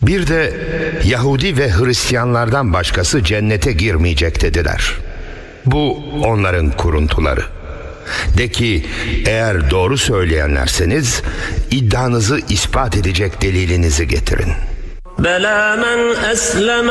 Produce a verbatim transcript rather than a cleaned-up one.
Bir de Yahudi ve Hristiyanlardan başkası cennete girmeyecek dediler. Bu onların kuruntuları. De ki, eğer doğru söyleyenlerseniz iddianızı ispat edecek delilinizi getirin. Bela men eslem